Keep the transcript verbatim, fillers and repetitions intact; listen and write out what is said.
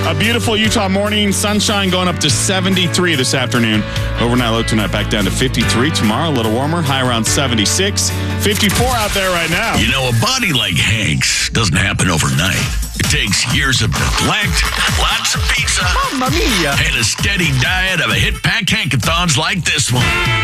A beautiful Utah morning. Sunshine going up to seventy-three this afternoon. Overnight low tonight back down to fifty-three. Tomorrow, a little warmer. High around seventy-six. fifty-four out there right now. You know, a body like Hank's doesn't happen overnight. It takes years of neglect, lots of pizza, Mamma mia! and a steady diet of a hit-packed Hankathons like this one.